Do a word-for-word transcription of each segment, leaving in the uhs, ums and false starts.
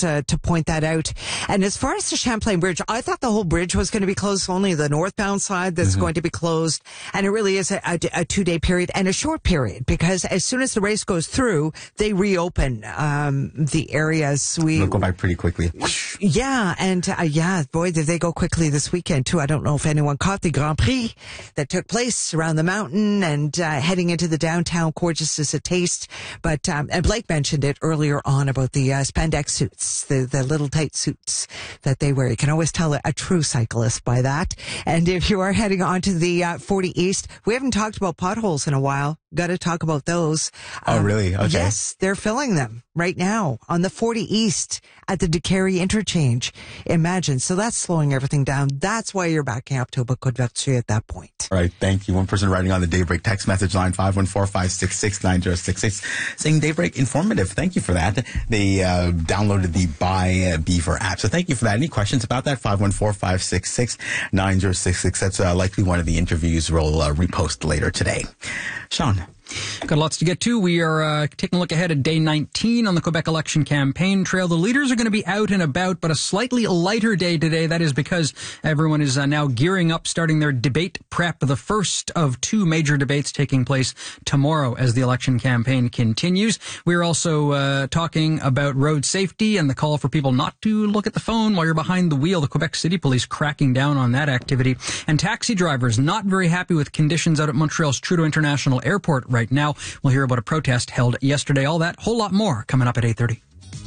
to, to point that out. And as far as the Champlain Bridge, I thought the whole bridge was going to be closed, only the northbound side that's mm-hmm. going to be closed. And it really is a, a, a two-day period and a short period, because as soon as the race goes through, they reopen um, the areas. We It'll go by pretty quickly. Yeah, and uh, yeah, boy, did they go quickly this weekend, too. I don't know if anyone caught the Grand Prix that took place around the mountain and uh, heading into the downtown, gorgeous as a taste. But um, and Blake mentioned it earlier on about the uh, spandex suits, the, the little tight suits that they wear. You can always tell a, a true cyclist by that. And if you are heading on to the uh, forty East, we haven't talked about potholes in a while. Got to talk about those. Oh, um, really? Okay. Yes, they're filling them right now on the forty East at the Décarie interchange. Imagine. So that's slowing everything down. That's why you're backing up to a Côte-Vertu at that point. All right. Thank you. One person writing on the Daybreak text message line five one four, five six six, nine zero six six saying Daybreak informative. Thank you for that. They uh, downloaded the Buy Beaver app. So thank you for that. Any questions about that? five one four, five six six, nine zero six six. That's uh, likely one of the interviews we'll uh, repost later today. Sean. Got lots to get to. We are uh, taking a look ahead at day nineteen on the Quebec election campaign trail. The leaders are going to be out and about, but a slightly lighter day today. That is because everyone is uh, now gearing up, starting their debate prep, the first of two major debates taking place tomorrow as the election campaign continues. We're also uh, talking about road safety and the call for people not to look at the phone while you're behind the wheel. The Quebec City Police cracking down on that activity. And taxi drivers not very happy with conditions out at Montreal's Trudeau International Airport right now. We'll hear about a protest held yesterday. All that, whole lot more coming up at eight thirty.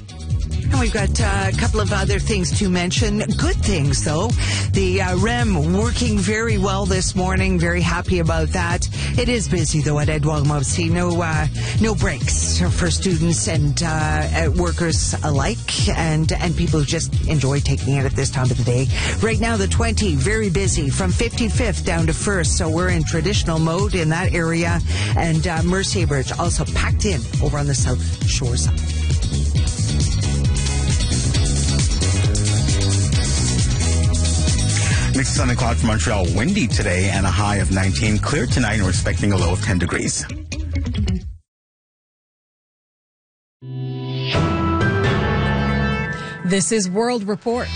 And we've got uh, a couple of other things to mention. Good things, though. The uh, R E M working very well this morning. Very happy about that. It is busy, though, at Edouard Maurice. No, uh, no breaks for students and uh, workers alike, and and people who just enjoy taking it at this time of the day. Right now, the twenty, very busy from fifty-fifth down to first. So we're in traditional mode in that area. And uh, Mercier Bridge also packed in over on the South Shore side. Mixed sun and cloud for Montreal. Windy today and a high of nineteen. Clear tonight, and we're expecting a low of ten degrees. This is World Report.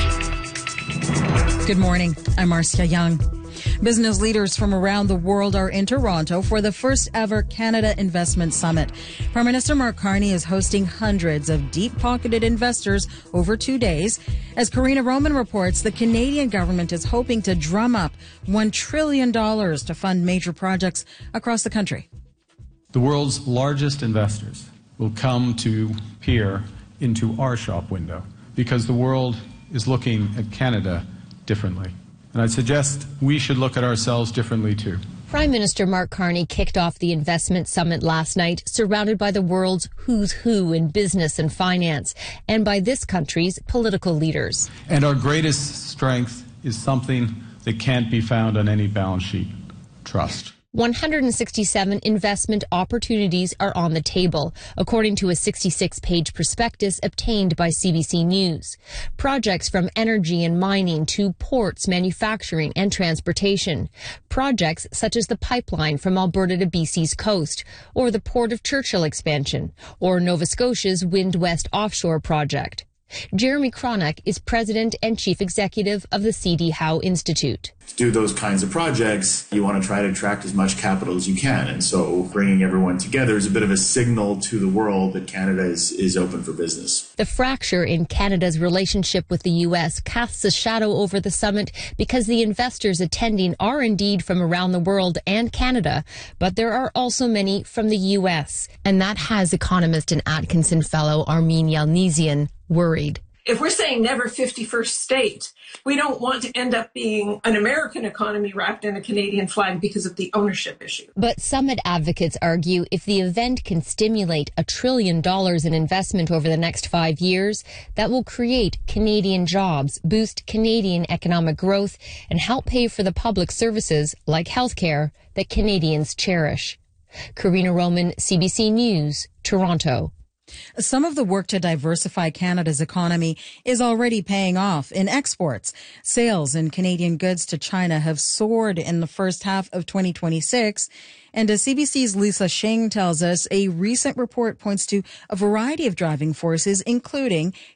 Good morning. I'm Marcia Young. Business leaders from around the world are in Toronto for the first ever Canada Investment Summit. Prime Minister Mark Carney is hosting hundreds of deep-pocketed investors over two days. As Karina Roman reports, the Canadian government is hoping to drum up one trillion dollars to fund major projects across the country. The world's largest investors will come to peer into our shop window because the world is looking at Canada differently. And I'd suggest we should look at ourselves differently too. Prime Minister Mark Carney kicked off the investment summit last night, surrounded by the world's who's who in business and finance, and by this country's political leaders. And our greatest strength is something that can't be found on any balance sheet: trust. one hundred sixty-seven investment opportunities are on the table, according to a sixty-six page prospectus obtained by C B C News. Projects from energy and mining to ports, manufacturing, and transportation. Projects such as the pipeline from Alberta to B C's coast, or the Port of Churchill expansion, or Nova Scotia's Wind West offshore project. Jeremy Chronic is president and chief executive of the C D Howe Institute. To do those kinds of projects, you want to try to attract as much capital as you can. And so bringing everyone together is a bit of a signal to the world that Canada is, is open for business. The fracture in Canada's relationship with the U S casts a shadow over the summit because the investors attending are indeed from around the world and Canada, but there are also many from the U S. And that has economist and Atkinson fellow Armin Yalnizyan worried. If we're saying never fifty-first state, we don't want to end up being an American economy wrapped in a Canadian flag because of the ownership issue. But summit advocates argue if the event can stimulate a trillion dollars in investment over the next five years, that will create Canadian jobs, boost Canadian economic growth, and help pay for the public services like healthcare that Canadians cherish. Karina Roman, C B C News, Toronto. Some of the work to diversify Canada's economy is already paying off in exports. Sales in Canadian goods to China have soared in the first half of twenty twenty-six. And as C B C's Lisa Shing tells us, a recent report points to a variety of driving forces, including